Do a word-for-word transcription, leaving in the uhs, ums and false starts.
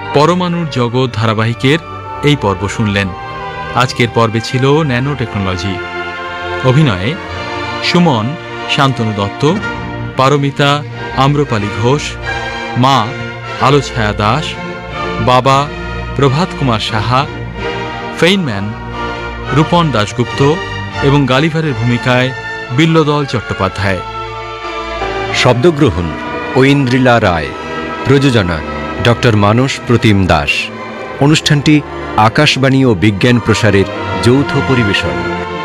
পরমাণুর জগৎ ধারাবাহিকের এই পর্ব শুনলেন। আজকের পর্বে ছিল ন্যানো টেকনোলজি। অভিনয়ে সুমন শান্তনু দত্ত, পারমিতা আম্রপালি ঘোষ, মা আলোছায়া দাস, বাবা প্রভাত কুমার সাহা, ফেইনম্যান রূপন দাশগুপ্ত এবং গালিভারের ভূমিকায় বিল্লদল চট্টোপাধ্যায়। শব্দগ্রহণ ঐন্দ্রিলা রায়, প্রযোজনা ডক্টর মানস প্রতিম দাস। অনুষ্ঠানটি আকাশবাণী ও বিজ্ঞান প্রসারের যৌথ পরিবেশন।